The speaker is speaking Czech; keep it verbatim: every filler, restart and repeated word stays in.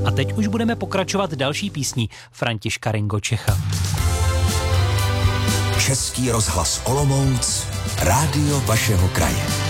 A teď už budeme pokračovat další písní Františka Ringočecha. Český rozhlas Olomouc, rádio vašeho kraje.